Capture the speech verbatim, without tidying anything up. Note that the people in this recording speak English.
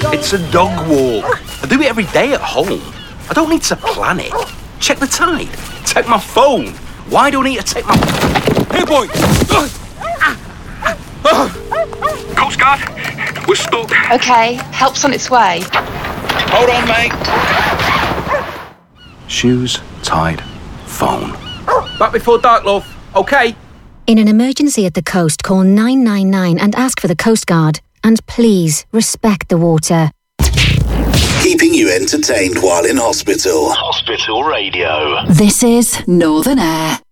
It's a dog walk. I do it every day at home. I don't need to plan it. Check the tide. Take my phone. Why do I need to take my... Hey, boy! Coast Guard, we're stuck. OK, help's on its way. Hold on, mate. Shoes, tide, phone. Back before dark, love. OK? In an emergency at the coast, call nine nine nine and ask for the Coast Guard. And please, respect the water. Keeping you entertained while in hospital. Hospital Radio. This is Northern Air.